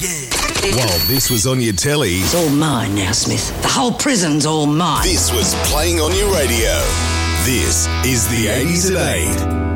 While this was on your telly, It's all mine now, Smith. The whole prison's all mine. this was playing on your radio. This is the 80s at 8.